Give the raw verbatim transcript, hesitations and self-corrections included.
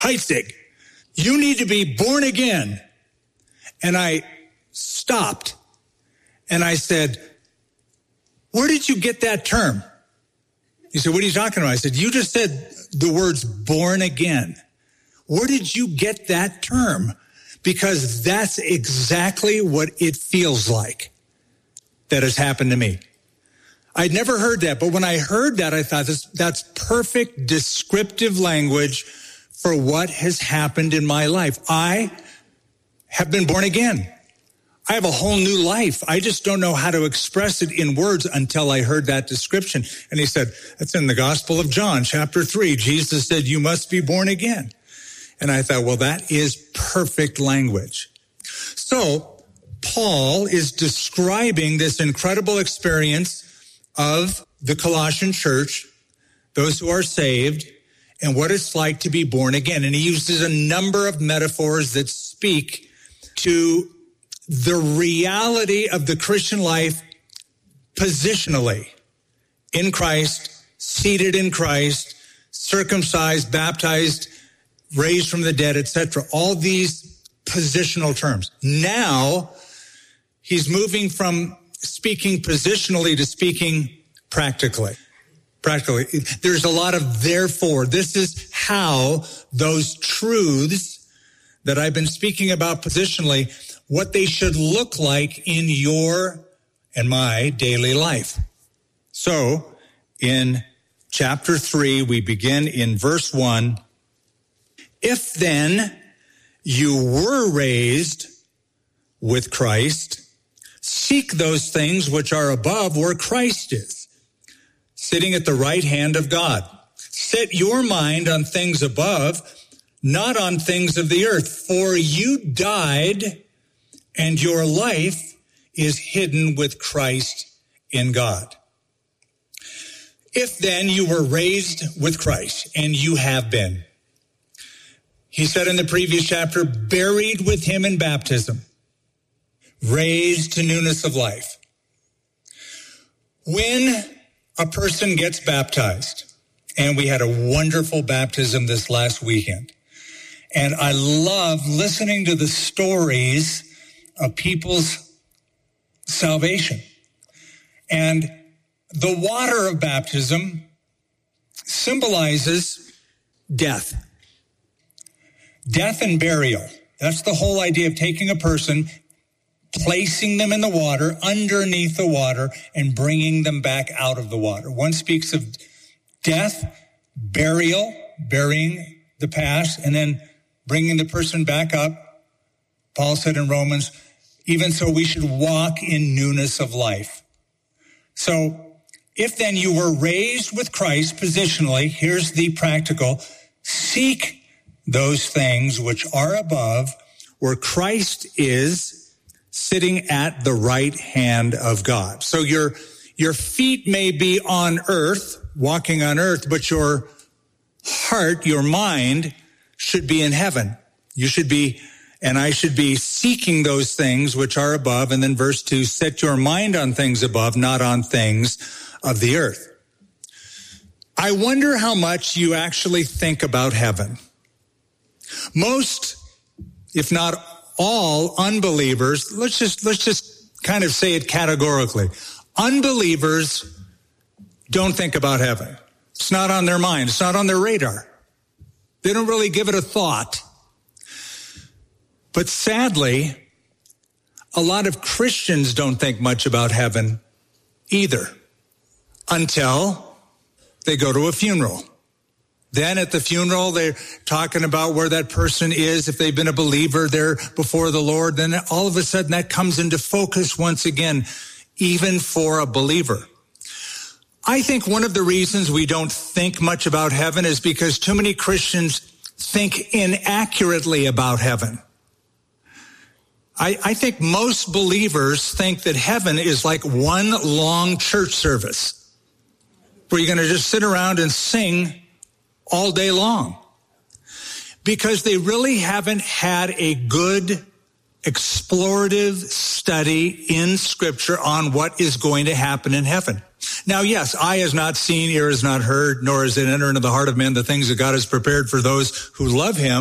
Heitzig, you need to be born again. And I stopped and I said, where did you get that term? He said, what are you talking about? I said, you just said the words born again. Where did you get that term? Because that's exactly what it feels like that has happened to me. I'd never heard that, but when I heard that, I thought this, that's perfect descriptive language for what has happened in my life. I have been born again. I have a whole new life. I just don't know how to express it in words until I heard that description. And he said, that's in the Gospel of John, chapter three. Jesus said, you must be born again. And I thought, well, that is perfect language. So Paul is describing this incredible experience of the Colossian church, those who are saved, and what it's like to be born again. And he uses a number of metaphors that speak to the reality of the Christian life positionally, in Christ, seated in Christ, circumcised, baptized, raised from the dead, et cetera. All these positional terms. Now, he's moving from speaking positionally to speaking practically. Practically. There's a lot of therefore. This is how those truths that I've been speaking about positionally, what they should look like in your and my daily life. So in chapter three, we begin in verse one. If then you were raised with Christ, seek those things which are above where Christ is, sitting at the right hand of God. Set your mind on things above, not on things of the earth. For you died, and your life is hidden with Christ in God. If then you were raised with Christ, and you have been, he said in the previous chapter, buried with him in baptism, raised to newness of life. When a person gets baptized, and we had a wonderful baptism this last weekend, and I love listening to the stories of people's salvation. And the water of baptism symbolizes death. Death and burial. That's the whole idea of taking a person, placing them in the water, underneath the water, and bringing them back out of the water. One speaks of death, burial, burying the past, and then bringing the person back up. Paul said in Romans, even so we should walk in newness of life. So if then you were raised with Christ positionally, here's the practical, seek those things which are above where Christ is sitting at the right hand of God. So your, your feet may be on earth, walking on earth, but your heart, your mind should be in heaven. You should be, and I should be seeking those things which are above. And then verse two, set your mind on things above, not on things of the earth. I wonder how much you actually think about heaven. Most, if not all unbelievers, let's just, let's just kind of say it categorically. Unbelievers don't think about heaven. It's not on their mind. It's not on their radar. They don't really give it a thought. But sadly, a lot of Christians don't think much about heaven either until they go to a funeral. Then at the funeral, they're talking about where that person is. If they've been a believer there before the Lord, then all of a sudden that comes into focus once again, even for a believer. I think one of the reasons we don't think much about heaven is because too many Christians think inaccurately about heaven. I, I think most believers think that heaven is like one long church service where you're going to just sit around and sing all day long, because they really haven't had a good explorative study in Scripture on what is going to happen in heaven. Now, yes, eye has not seen, ear has not heard, nor has it entered into the heart of man the things that God has prepared for those who love him.